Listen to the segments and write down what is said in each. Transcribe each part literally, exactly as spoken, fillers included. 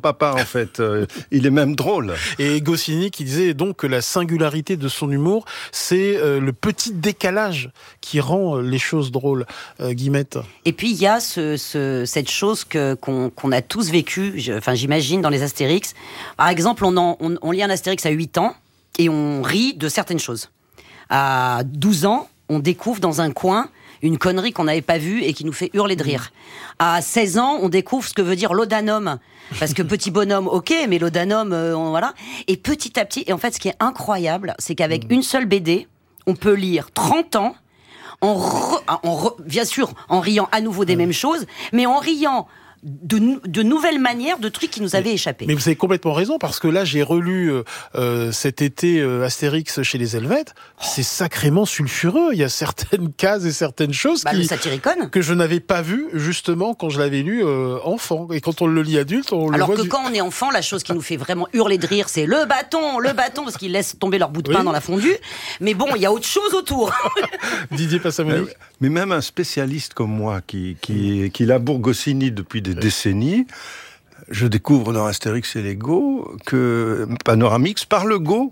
papa, en fait. Euh, il est même drôle. Et Goscinny qui disait donc que la singularité de son humour, c'est euh, le petit décalage qui rend les choses drôles. Euh, Guillemette. Et puis il y a ce, ce, cette chose que, qu'on, qu'on a tous vécue, je, enfin j'imagine dans les Astérix. Par exemple, on, en, on, on lit un Astérix à huit ans et on rit de certaines choses. À douze ans, on découvre dans un coin une connerie qu'on n'avait pas vue et qui nous fait hurler de rire. À seize ans, on découvre ce que veut dire laudanum. Parce que petit bonhomme, ok, mais laudanum, euh, on, voilà. Et petit à petit, et en fait, ce qui est incroyable, c'est qu'avec une seule B D, on peut lire trente ans, en re, en re, bien sûr, en riant à nouveau des mêmes choses, mais en riant De, de nouvelles manières, de trucs qui nous avaient échappé. Mais vous avez complètement raison, parce que là, j'ai relu euh, cet été euh, Astérix chez les Helvètes. C'est sacrément sulfureux. Il y a certaines cases et certaines choses bah, qui, le Satyricon. que je n'avais pas vues, justement, quand je l'avais lu euh, enfant. Et quand on le lit adulte, on Alors le voit... que du... quand on est enfant, la chose qui nous fait vraiment hurler de rire, c'est le bâton, le bâton, parce qu'ils laissent tomber leur bout de pain oui. dans la fondue. Mais bon, il y a autre chose autour. Didier Passamoni. Mais même un spécialiste comme moi, qui, qui, qui laboure Goscinny depuis des décennies, je découvre dans Astérix et les Go que Panoramix parle Go.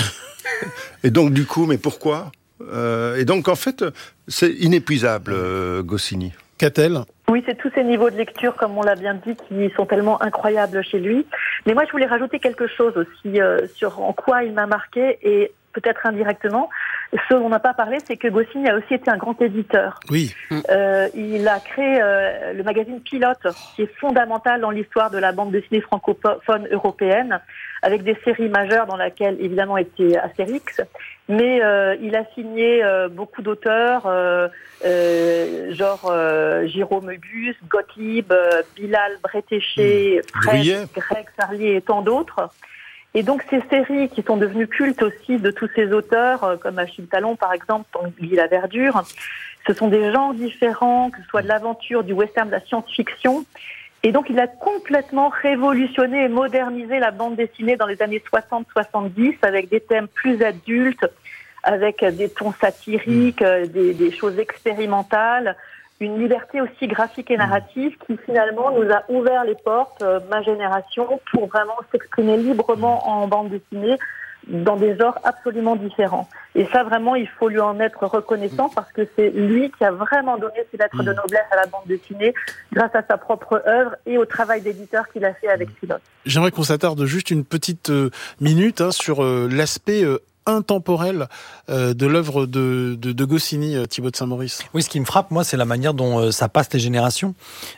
Et donc du coup, mais pourquoi euh, Et donc en fait, c'est inépuisable, euh, Goscinny. Qu'a-t-elle ? Oui, c'est tous ces niveaux de lecture, comme on l'a bien dit, qui sont tellement incroyables chez lui. Mais moi, je voulais rajouter quelque chose aussi euh, sur en quoi il m'a marqué, et peut-être indirectement. Ce dont on n'a pas parlé, c'est que Goscinny a aussi été un grand éditeur. Oui. Euh, il a créé euh, le magazine Pilote, qui est fondamental dans l'histoire de la bande dessinée francophone européenne, avec des séries majeures dans lesquelles, évidemment, était Astérix. Mais euh, il a signé euh, beaucoup d'auteurs, euh, euh, genre euh, Jérôme Ubus, Gottlieb, euh, Bilal Bretéché, mmh. Fred, Greg Sarlier et tant d'autres. Et donc ces séries qui sont devenues cultes aussi de tous ces auteurs, euh, comme Achille Talon par exemple, dont il lit La Verdure, ce sont des genres différents, que ce soit de l'aventure, du western, de la science-fiction. Et donc il a complètement révolutionné et modernisé la bande dessinée dans les années soixante soixante-dix avec des thèmes plus adultes, avec des tons satiriques, mmh. des, des choses expérimentales, une liberté aussi graphique et narrative qui finalement nous a ouvert les portes, euh, ma génération, pour vraiment s'exprimer librement en bande dessinée dans des genres absolument différents. Et ça, vraiment, il faut lui en être reconnaissant parce que c'est lui qui a vraiment donné ses lettres de noblesse à la bande dessinée grâce à sa propre œuvre et au travail d'éditeur qu'il a fait avec Pilote. J'aimerais qu'on s'attarde juste une petite euh, minute hein, sur euh, l'aspect euh, intemporel euh, de l'œuvre de, de, de Goscinny, euh, Thibaut de Saint-Maurice. Oui, ce qui me frappe, moi, c'est la manière dont euh, ça passe les générations.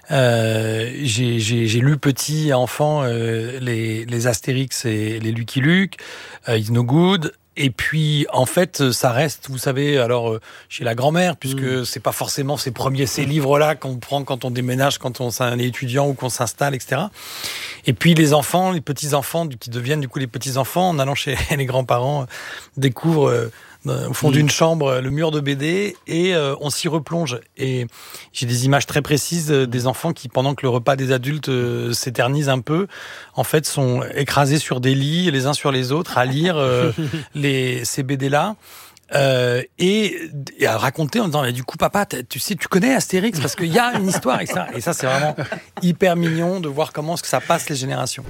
Euh, j'ai, j'ai, j'ai lu petit enfant euh, les, les Astérix et les Lucky Luke, euh, It's No Good. Et puis, en fait, ça reste, vous savez, alors chez la grand-mère, puisque mmh. c'est pas forcément ces premiers ces livres-là qu'on prend quand on déménage, quand on est étudiant ou qu'on s'installe, et cetera. Et puis les enfants, les petits enfants qui deviennent du coup les petits enfants, en allant chez les grands-parents, découvrent euh, au fond mmh. d'une chambre le mur de B D et euh, on s'y replonge. Et j'ai des images très précises euh, des enfants qui, pendant que le repas des adultes euh, s'éternise un peu, en fait, sont écrasés sur des lits, les uns sur les autres, à lire euh, les, ces B D-là. Euh, et, et à raconter en disant mais du coup papa tu sais tu connais Astérix parce qu'il y a une histoire et ça et ça c'est vraiment hyper mignon de voir comment est-ce que ça passe les générations.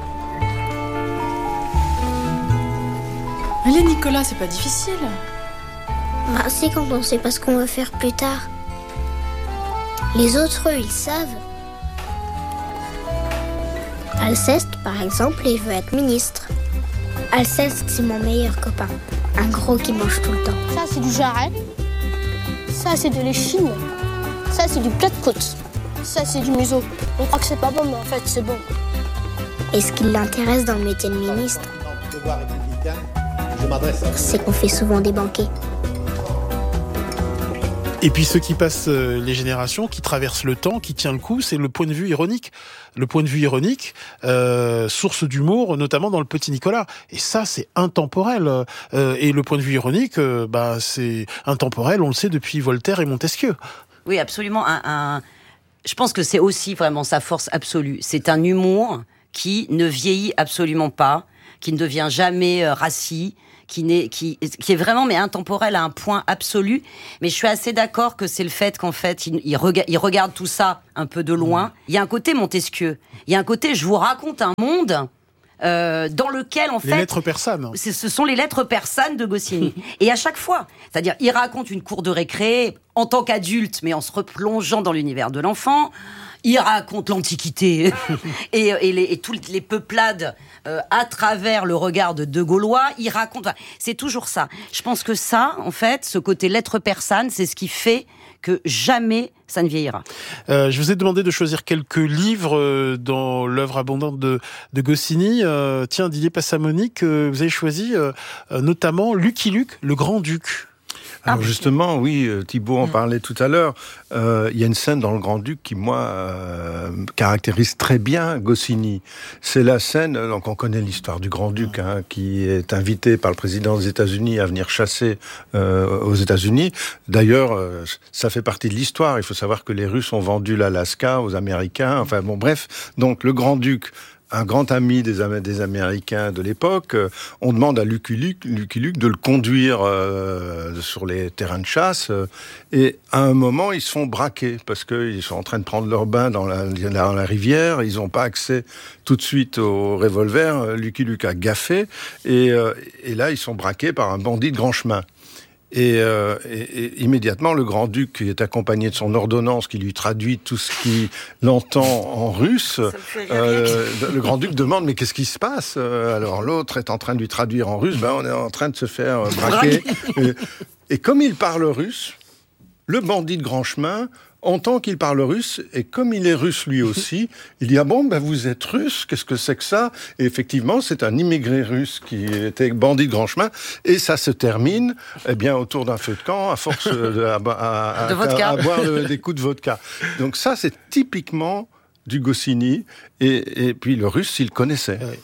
Allez Nicolas, c'est pas difficile. Bah c'est quand on sait pas ce qu'on veut faire plus tard. Les autres eux ils savent. Alceste par exemple il veut être ministre. Alceste c'est mon meilleur copain. Un gros qui mange tout le temps. Ça, c'est du jarret. Ça, c'est de l'échine. Ça, c'est du plat de côte. Ça, c'est du museau. On croit que c'est pas bon, mais en fait, c'est bon. Et ce qui l'intéresse dans le métier de ministre, c'est qu'on fait souvent des banquets. Et puis ceux qui passent les générations, qui traversent le temps, qui tient le coup, c'est le point de vue ironique. Le point de vue ironique, euh, source d'humour, notamment dans le Petit Nicolas. Et ça, c'est intemporel. Euh, et le point de vue ironique, euh, bah, c'est intemporel, on le sait depuis Voltaire et Montesquieu. Oui, absolument. Un, un... Je pense que c'est aussi vraiment sa force absolue. C'est un humour qui ne vieillit absolument pas, qui ne devient jamais euh, rassis, qui, n'est, qui, qui est vraiment mais intemporel à un point absolu. Mais je suis assez d'accord que c'est le fait qu'en fait, il, il, rega- il regarde tout ça un peu de loin. Il y a un côté Montesquieu. Il y a un côté, je vous raconte un monde euh, dans lequel, en Les fait... lettres persanes. C'est, ce sont les lettres persanes de Goscinny. Et à chaque fois, c'est-à-dire, il raconte une cour de récré en tant qu'adulte, mais en se replongeant dans l'univers de l'enfant. Il raconte l'Antiquité et, et, les, et toutes les peuplades euh, à travers le regard de De Gaulois. Il raconte... Enfin, c'est toujours ça. Je pense que ça, en fait, ce côté lettres persanes, c'est ce qui fait que jamais ça ne vieillira. Euh, je vous ai demandé de choisir quelques livres euh, dans l'œuvre abondante de, de Goscinny. Euh, tiens, Didier Passamonique, euh, vous avez choisi euh, euh, notamment Lucky Luke, le Grand-Duc. Alors justement, oui, Thibault en parlait tout à l'heure. Euh, il y a une scène dans Le Grand-Duc qui, moi, euh, caractérise très bien Goscinny. C'est la scène, donc on connaît l'histoire du Grand-Duc, hein, qui est invité par le président des États-Unis à venir chasser euh, aux États-Unis. D'ailleurs, euh, ça fait partie de l'histoire. Il faut savoir que les Russes ont vendu l'Alaska aux Américains. Enfin bon, bref. Donc le Grand-Duc, un grand ami des, Am- des Américains de l'époque, euh, on demande à Lucky Luke, Lucky Luke de le conduire euh, sur les terrains de chasse, euh, et à un moment, ils se font braquer, parce qu'ils sont en train de prendre leur bain dans la, dans la rivière, ils n'ont pas accès tout de suite au revolver, Lucky Luke a gaffé, et, euh, et là, ils sont braqués par un bandit de grand chemin. Et, euh, et, et immédiatement, le Grand-Duc, qui est accompagné de son ordonnance, qui lui traduit tout ce qu'il entend en russe, euh, le Grand-Duc demande « Mais qu'est-ce qui se passe ?» Alors l'autre est en train de lui traduire en russe, ben, on est en train de se faire braquer. et, et comme il parle russe, le bandit de grand chemin entend qu'il parle russe, et comme il est russe lui aussi, il dit « Ah bon, ben vous êtes russe, qu'est-ce que c'est que ça ?» Et effectivement, c'est un immigré russe qui était bandit de grand chemin, et ça se termine eh bien, autour d'un feu de camp, à force de, à, à, à, de vodka. à, à boire le, des coups de vodka. Donc ça, c'est typiquement du Goscinny, et, et puis le russe, il connaissait. Oui.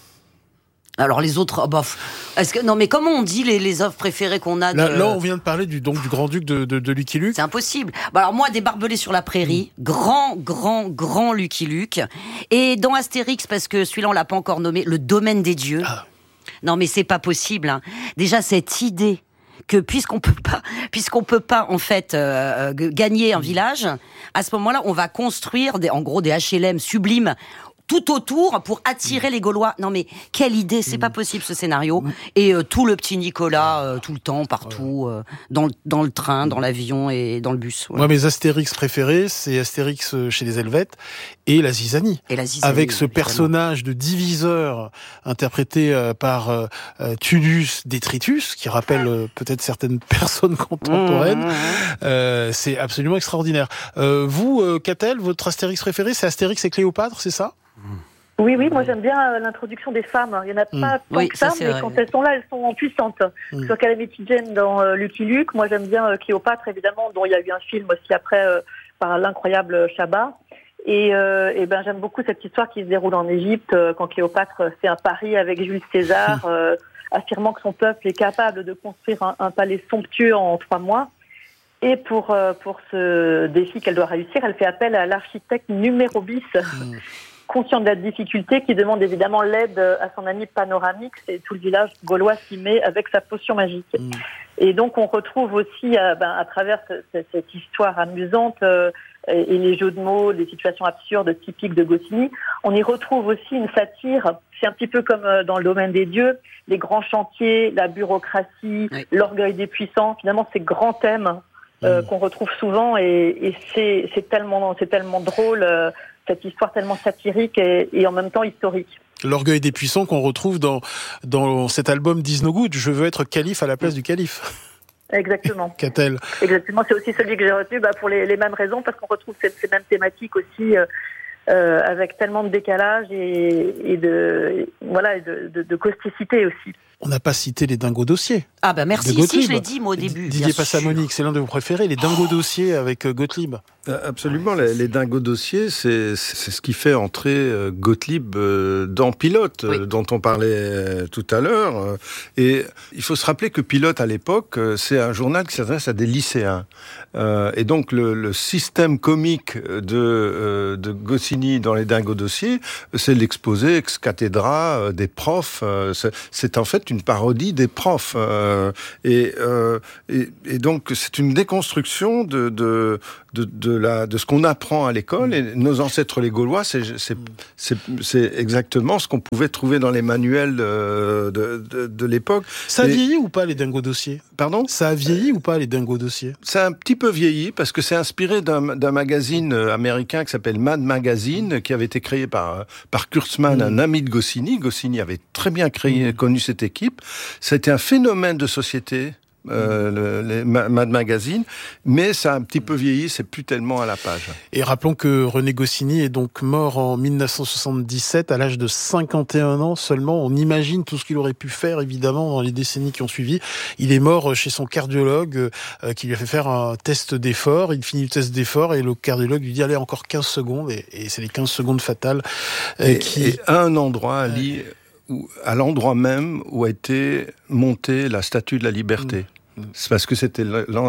Alors les autres, oh bah, est-ce que non mais comment on dit les, les œuvres préférées qu'on a de... Là, là, on vient de parler du, donc, du Grand-Duc de, de, de Lucky Luke. C'est impossible. Bah alors moi, des barbelés sur la prairie, mmh. grand, grand, grand Lucky Luke. Et dans Astérix, parce que celui-là on l'a pas encore nommé, le Domaine des dieux. Ah. Non mais c'est pas possible. Hein. Déjà cette idée que puisqu'on peut pas, puisqu'on peut pas en fait euh, gagner un village, à ce moment-là, on va construire des, en gros des H L M sublimes tout autour pour attirer les Gaulois. Non mais quelle idée, c'est pas possible ce scénario. Et euh, tout le petit Nicolas, euh, tout le temps, partout, euh, dans, le, dans le train, dans l'avion et dans le bus. Ouais. Moi, mes Astérix préférés, c'est Astérix chez les Helvètes et la Zizanie. Et la Zizanie, avec ce évidemment. personnage de diviseur interprété euh, par euh, Tullus Détritus, qui rappelle euh, peut-être certaines personnes contemporaines. Mmh, mmh. Euh, c'est absolument extraordinaire. Euh, vous, euh, Catel, votre Astérix préféré, c'est Astérix et Cléopâtre, c'est ça ? Oui, oui, moi j'aime bien l'introduction des femmes. Il n'y en a pas mmh. tant oui, que ça, ça mais vrai. Quand elles sont là, elles sont puissantes. Mmh. Sur Calamity Jane dans euh, Lucky Luke, moi j'aime bien euh, Cléopâtre, évidemment, dont il y a eu un film aussi après euh, par l'incroyable Chabat. Et, euh, et ben j'aime beaucoup cette histoire qui se déroule en Égypte, euh, quand Cléopâtre fait un pari avec Jules César, euh, affirmant que son peuple est capable de construire un, un palais somptueux en trois mois. Et pour, euh, pour ce défi qu'elle doit réussir, elle fait appel à l'architecte Numérobis, mmh. conscient de la difficulté, qui demande évidemment l'aide à son ami Panoramix, et tout le village gaulois s'y met avec sa potion magique. Mmh. Et donc on retrouve aussi, euh, ben, à travers ce, ce, cette histoire amusante euh, et, et les jeux de mots, des situations absurdes typiques de Goscinny, on y retrouve aussi une satire. C'est un petit peu comme dans le Domaine des dieux, les grands chantiers, la bureaucratie, oui. l'orgueil des puissants, finalement ces grands thèmes euh, mmh. qu'on retrouve souvent, et, et c'est, c'est, tellement, c'est tellement drôle, euh, cette histoire tellement satirique et, et en même temps historique. L'orgueil des puissants qu'on retrouve dans, dans cet album d'Is No Good, je veux être calife à la place du calife. Exactement. Qu'a-t-elle ? Exactement, c'est aussi celui que j'ai retenu bah, pour les, les mêmes raisons, parce qu'on retrouve ces, ces mêmes thématiques aussi, euh, euh, avec tellement de décalage et, et de, voilà, de, de, de causticité aussi. On n'a pas cité les Dingos Dossiers. Ah bah merci, si je l'ai dit moi au début. Didier Passamonique, c'est l'un de vos préférés, les Dingos Dossiers avec Gottlieb. Absolument, les, les Dingos Dossiers, c'est, c'est ce qui fait entrer Gottlieb dans Pilote, oui. dont on parlait tout à l'heure. Et il faut se rappeler que Pilote, à l'époque, c'est un journal qui s'adresse à des lycéens. Et donc le, le système comique de, de Goscinny Goscinny dans les Dingo dossiers, c'est l'exposé ex cathedra des profs. C'est, c'est en fait une parodie des profs. Et, euh, et, et donc, c'est une déconstruction de, de, de, de, la, de ce qu'on apprend à l'école. Et nos ancêtres les Gaulois, c'est, c'est, c'est, c'est exactement ce qu'on pouvait trouver dans les manuels de, de, de, de l'époque. Ça a et... vieilli ou pas, les Dingo dossiers? Pardon? Ça a vieilli ou pas, les Dingo dossiers? Ça a un petit peu vieilli, parce que c'est inspiré d'un, d'un magazine américain qui s'appelle Mad Magazine, qui avait été créé par, par Kurtzman, mmh. un ami de Goscinny. Goscinny avait très bien créé, mmh. connu cette équipe. Ça a été un phénomène de société. Euh, le, les Mad Magazine, mais ça a un petit peu vieilli, c'est plus tellement à la page. Et rappelons que René Goscinny est donc mort en dix-neuf cent soixante-dix-sept à l'âge de cinquante et un ans seulement. On imagine tout ce qu'il aurait pu faire évidemment dans les décennies qui ont suivi. Il est mort chez son cardiologue euh, qui lui a fait faire un test d'effort. Il finit le test d'effort et le cardiologue lui dit allez encore quinze secondes et, et c'est les quinze secondes fatales euh, et, qui... et à un endroit, Ali, euh... où, à l'endroit même où a été montée la Statue de la Liberté. Mmh. C'est parce que c'était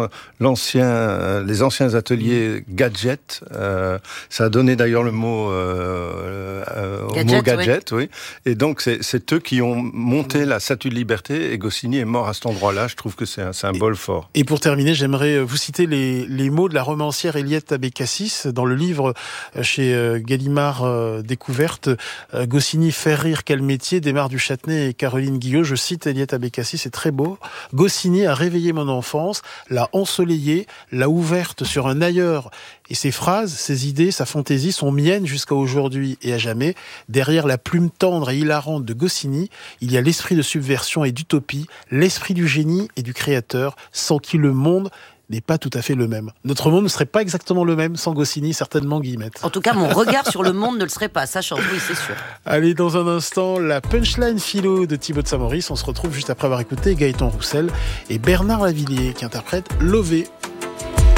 l'ancien, les anciens ateliers gadget. Euh, ça a donné d'ailleurs le mot, euh, euh, gadget, au mot gadget, oui. oui. Et donc c'est, c'est eux qui ont monté la Statue de Liberté. Et Goscinny est mort à cet endroit-là. Je trouve que c'est un symbole et, fort. Et pour terminer, j'aimerais vous citer les, les mots de la romancière Eliette Abécassis dans le livre chez Gallimard euh, Découverte. Euh, Goscinny fait rire quel métier, d'Aimar du Châtenay et Caroline Guillot. Je cite Eliette Abécassis, c'est très beau. Goscinny a réveillé mon enfance, l'a ensoleillée, l'a ouverte sur un ailleurs. Et ses phrases, ses idées, sa fantaisie sont miennes jusqu'à aujourd'hui et à jamais. Derrière la plume tendre et hilarante de Goscinny, il y a l'esprit de subversion et d'utopie, l'esprit du génie et du créateur, sans qui le monde n'est pas tout à fait le même. Notre monde ne serait pas exactement le même sans Goscinny, certainement, Guillemette. En tout cas, mon regard sur le monde ne le serait pas, ça change, oui, c'est sûr. Allez, dans un instant, la punchline philo de Thibaut de Saint-Maurice. On se retrouve juste après avoir écouté Gaëtan Roussel et Bernard Lavillier qui interprète Lové.